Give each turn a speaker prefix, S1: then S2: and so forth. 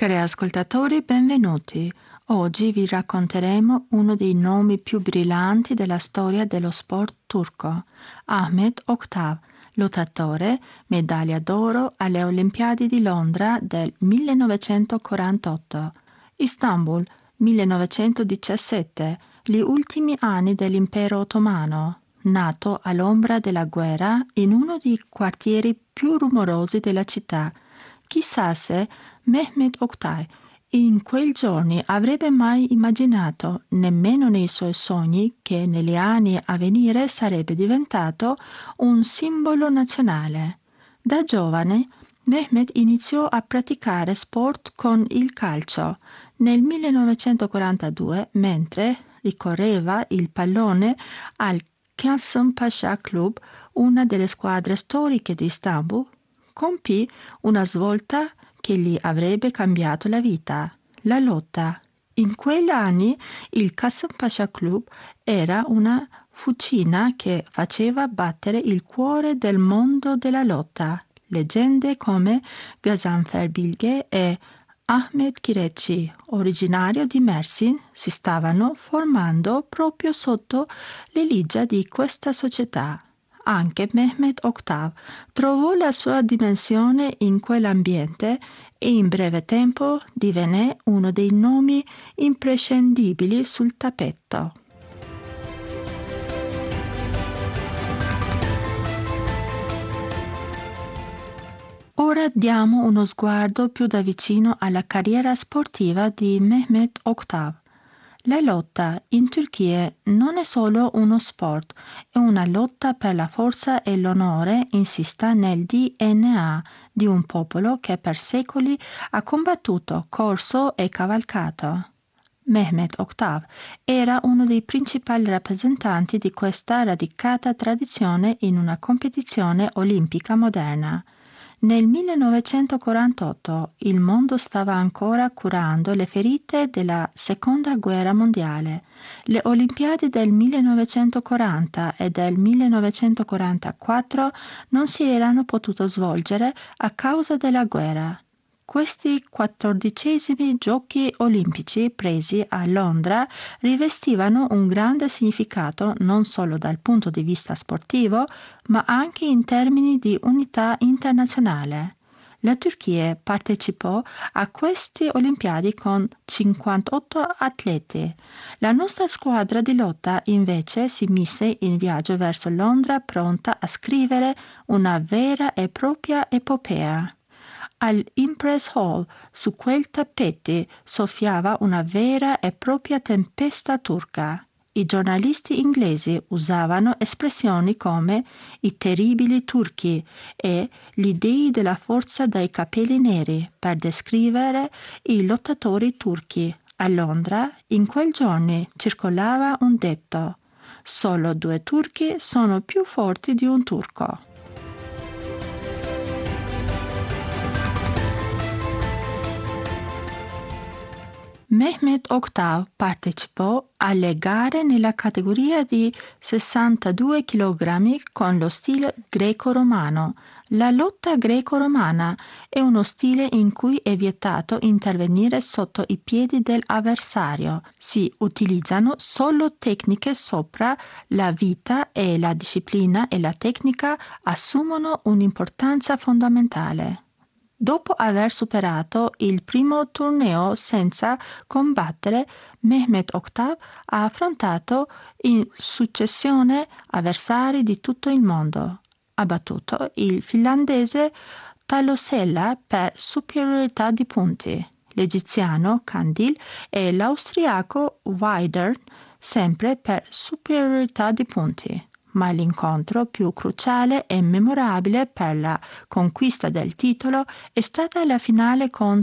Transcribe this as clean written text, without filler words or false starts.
S1: Cari ascoltatori, benvenuti. Oggi vi racconteremo uno dei nomi più brillanti della storia dello sport turco, Ahmet Oktav, lottatore, medaglia d'oro alle Olimpiadi di Londra del 1948, Istanbul 1917, gli ultimi anni dell'Impero Ottomano, nato all'ombra della guerra in uno dei quartieri più rumorosi della città. Chissà se Mehmet Oktay in quei giorni avrebbe mai immaginato, nemmeno nei suoi sogni, che negli anni a venire sarebbe diventato un simbolo nazionale. Da giovane, Mehmet iniziò a praticare sport con il calcio. Nel 1942, mentre ricorreva il pallone al Kasımpaşa Club, una delle squadre storiche di Istanbul, compì una svolta che gli avrebbe cambiato la vita, la lotta. In quegli anni il Kasımpaşa Club era una fucina che faceva battere il cuore del mondo della lotta. Leggende come Gazanfer Bilge e Ahmet Kireçi, originario di Mersin, si stavano formando proprio sotto l'elia di questa società. Anche Mehmet Oktav trovò la sua dimensione in quell'ambiente e in breve tempo divenne uno dei nomi imprescindibili sul tappeto. Ora diamo uno sguardo più da vicino alla carriera sportiva di Mehmet Oktav. La lotta in Turchia non è solo uno sport, è una lotta per la forza e l'onore insista nel DNA di un popolo che per secoli ha combattuto, corso e cavalcato. Mehmet Oktav era uno dei principali rappresentanti di questa radicata tradizione in una competizione olimpica moderna. Nel 1948 il mondo stava ancora curando le ferite della Seconda Guerra Mondiale. Le Olimpiadi del 1940 e del 1944 non si erano potute svolgere a causa della guerra. Questi 14 giochi olimpici presi a Londra rivestivano un grande significato non solo dal punto di vista sportivo, ma anche in termini di unità internazionale. La Turchia partecipò a queste Olimpiadi con 58 atleti. La nostra squadra di lotta invece si mise in viaggio verso Londra pronta a scrivere una vera e propria epopea. All'Impress Hall, su quel tappeti, soffiava una vera e propria tempesta turca. I giornalisti inglesi usavano espressioni come i terribili turchi e gli dei della forza dai capelli neri per descrivere i lottatori turchi. A Londra, in quei giorni, circolava un detto: solo 2 turchi sono più forti di un turco. Mehmet Oktav partecipò alle gare nella categoria di 62 kg con lo stile greco-romano. La lotta greco-romana è uno stile in cui è vietato intervenire sotto i piedi dell'avversario. Si utilizzano solo tecniche sopra la vita e la disciplina e la tecnica assumono un'importanza fondamentale. Dopo aver superato il primo torneo senza combattere, Mehmet Oktav ha affrontato in successione avversari di tutto il mondo. Ha battuto il finlandese Talosella per superiorità di punti, l'egiziano Kandil e l'austriaco Weider sempre per superiorità di punti. Ma l'incontro più cruciale e memorabile per la conquista del titolo è stata la finale contro